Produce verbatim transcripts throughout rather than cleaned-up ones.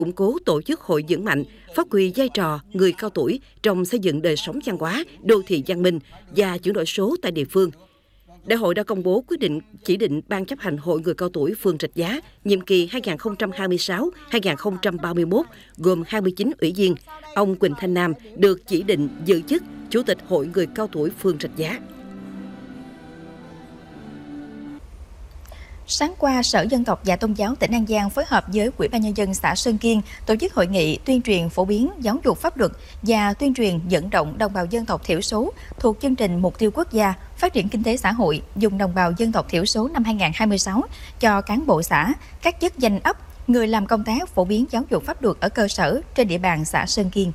củng cố tổ chức hội vững mạnh, phát huy vai trò người cao tuổi trong xây dựng đời sống văn hóa, đô thị văn minh và chuyển đổi số tại địa phương. Đại hội đã công bố quyết định chỉ định Ban chấp hành Hội Người Cao Tuổi phường Rạch Giá nhiệm kỳ hai nghìn không trăm hai mươi sáu đến hai nghìn không trăm ba mươi mốt gồm hai mươi chín ủy viên. Ông Quỳnh Thanh Nam được chỉ định giữ chức Chủ tịch Hội Người Cao Tuổi phường Rạch Giá. Sáng qua, Sở Dân tộc và Tôn giáo tỉnh An Giang phối hợp với Ủy ban Nhân dân xã Sơn Kiên tổ chức hội nghị tuyên truyền phổ biến giáo dục pháp luật và tuyên truyền vận động đồng bào dân tộc thiểu số thuộc chương trình Mục tiêu Quốc gia Phát triển Kinh tế Xã hội vùng đồng bào dân tộc thiểu số năm hai nghìn không trăm hai mươi sáu cho cán bộ xã, các chức danh ấp, người làm công tác phổ biến giáo dục pháp luật ở cơ sở trên địa bàn xã Sơn Kiên.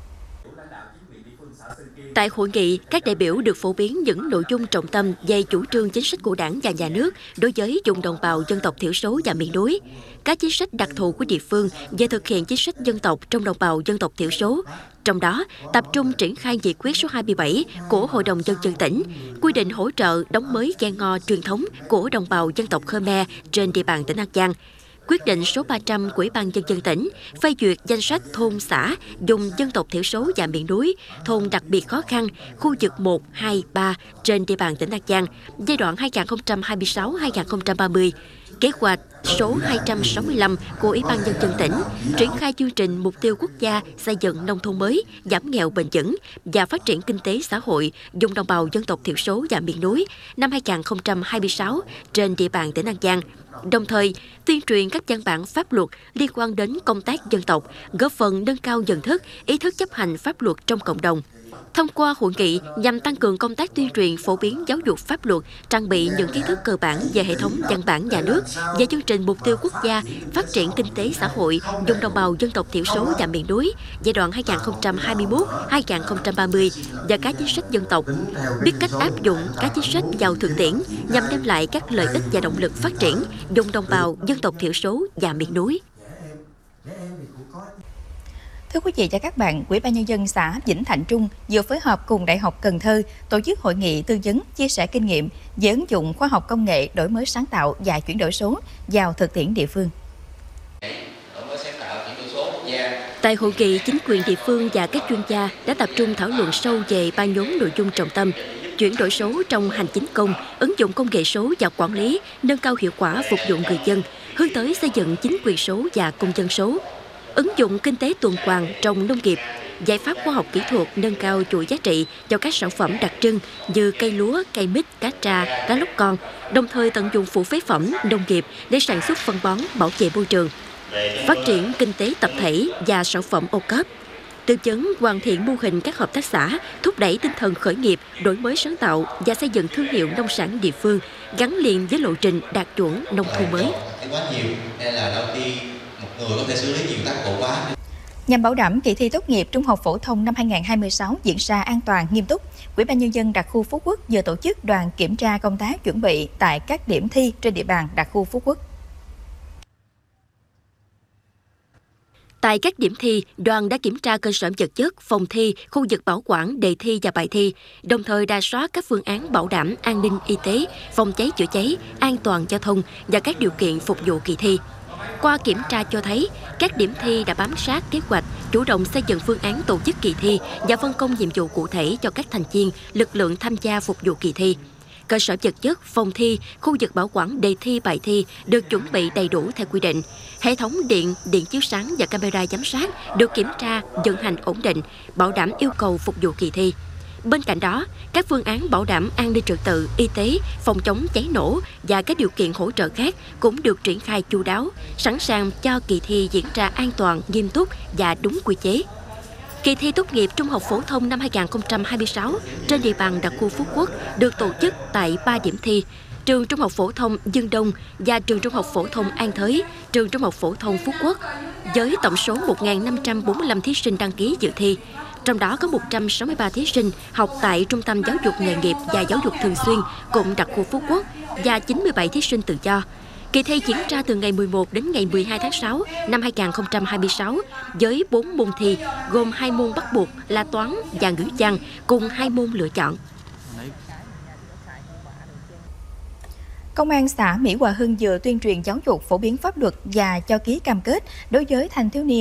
Tại hội nghị, các đại biểu được phổ biến những nội dung trọng tâm về chủ trương chính sách của Đảng và Nhà nước đối với vùng đồng bào dân tộc thiểu số và miền núi, các chính sách đặc thù của địa phương về thực hiện chính sách dân tộc trong đồng bào dân tộc thiểu số. Trong đó, tập trung triển khai nghị quyết số hai mươi bảy của Hội đồng Nhân dân tỉnh, quy định hỗ trợ đóng mới ghe ngò truyền thống của đồng bào dân tộc Khmer trên địa bàn tỉnh An Giang. Quyết định số ba trăm của Ủy ban Nhân dân tỉnh phê duyệt danh sách thôn xã vùng dân tộc thiểu số và miền núi, thôn đặc biệt khó khăn, khu vực một, hai, ba trên địa bàn tỉnh An Giang giai đoạn hai nghìn không trăm hai mươi sáu đến hai nghìn không trăm ba mươi. Kế hoạch số hai trăm sáu mươi lăm của Ủy ban Nhân dân tỉnh triển khai chương trình Mục tiêu Quốc gia xây dựng nông thôn mới, giảm nghèo bền vững và phát triển kinh tế xã hội vùng đồng bào dân tộc thiểu số và miền núi năm hai nghìn không trăm hai mươi sáu trên địa bàn tỉnh An Giang. Đồng thời, tuyên truyền các văn bản pháp luật liên quan đến công tác dân tộc, góp phần nâng cao nhận thức, ý thức chấp hành pháp luật trong cộng đồng. Thông qua hội nghị nhằm tăng cường công tác tuyên truyền phổ biến giáo dục pháp luật, trang bị những kiến thức cơ bản về hệ thống văn bản nhà nước, về chương trình Mục tiêu Quốc gia Phát triển Kinh tế Xã hội vùng đồng bào dân tộc thiểu số và miền núi giai đoạn hai nghìn không trăm hai mươi mốt đến hai nghìn không trăm ba mươi và các chính sách dân tộc, biết cách áp dụng các chính sách vào thực tiễn nhằm đem lại các lợi ích và động lực phát triển vùng đồng bào dân tộc thiểu số và miền núi. Thưa quý vị và các bạn, Ủy ban Nhân dân xã Vĩnh Thạnh Trung vừa phối hợp cùng Đại học Cần Thơ tổ chức hội nghị tư vấn chia sẻ kinh nghiệm về ứng dụng khoa học công nghệ, đổi mới sáng tạo và chuyển đổi số vào thực tiễn địa phương. Tại hội nghị, chính quyền địa phương và các chuyên gia đã tập trung thảo luận sâu về ba nhóm nội dung trọng tâm: chuyển đổi số trong hành chính công, ứng dụng công nghệ số và quản lý, nâng cao hiệu quả phục vụ người dân, hướng tới xây dựng chính quyền số và công dân số. Ứng dụng kinh tế tuần hoàn trong nông nghiệp, giải pháp khoa học kỹ thuật nâng cao chuỗi giá trị cho các sản phẩm đặc trưng như cây lúa, cây mít, cá tra, cá lóc con, đồng thời tận dụng phụ phế phẩm nông nghiệp để sản xuất phân bón, bảo vệ môi trường. Phát triển kinh tế tập thể và sản phẩm ô cốp, tư vấn hoàn thiện mô hình các hợp tác xã, thúc đẩy tinh thần khởi nghiệp, đổi mới sáng tạo và xây dựng thương hiệu nông sản địa phương gắn liền với lộ trình đạt chuẩn nông thôn mới. Nhằm bảo đảm kỳ thi tốt nghiệp trung học phổ thông năm hai nghìn không trăm hai mươi sáu diễn ra an toàn, nghiêm túc, Ủy ban Nhân dân đặc khu Phú Quốc vừa tổ chức đoàn kiểm tra công tác chuẩn bị tại các điểm thi trên địa bàn đặc khu Phú Quốc. Tại các điểm thi, đoàn đã kiểm tra cơ sở vật chất, phòng thi, khu vực bảo quản, đề thi và bài thi, đồng thời rà soát các phương án bảo đảm an ninh y tế, phòng cháy chữa cháy, an toàn giao thông và các điều kiện phục vụ kỳ thi. Qua kiểm tra cho thấy, các điểm thi đã bám sát kế hoạch, chủ động xây dựng phương án tổ chức kỳ thi và phân công nhiệm vụ cụ thể cho các thành viên, lực lượng tham gia phục vụ kỳ thi. Cơ sở vật chất, phòng thi, khu vực bảo quản đề thi, bài thi được chuẩn bị đầy đủ theo quy định. Hệ thống điện, điện chiếu sáng và camera giám sát được kiểm tra, vận hành ổn định, bảo đảm yêu cầu phục vụ kỳ thi. Bên cạnh đó, các phương án bảo đảm an ninh trật tự, y tế, phòng chống cháy nổ và các điều kiện hỗ trợ khác cũng được triển khai chu đáo, sẵn sàng cho kỳ thi diễn ra an toàn, nghiêm túc và đúng quy chế. Kỳ thi tốt nghiệp trung học phổ thông năm hai nghìn không trăm hai mươi sáu trên địa bàn đặc khu Phú Quốc được tổ chức tại ba điểm thi: trường trung học phổ thông Dương Đông và trường trung học phổ thông An Thới, trường trung học phổ thông Phú Quốc, với tổng số một nghìn năm trăm bốn mươi lăm thí sinh đăng ký dự thi. Trong đó có một trăm sáu mươi ba thí sinh học tại Trung tâm Giáo dục Nghề nghiệp và Giáo dục Thường xuyên cụm đặc khu Phú Quốc và chín mươi bảy thí sinh tự do. Kỳ thi diễn ra từ ngày mười một đến ngày mười hai tháng sáu năm hai nghìn không trăm hai mươi sáu với bốn môn thi gồm hai môn bắt buộc là toán và ngữ văn cùng hai môn lựa chọn. Công an xã Mỹ Hòa Hưng vừa tuyên truyền giáo dục phổ biến pháp luật và cho ký cam kết đối với thanh thiếu niên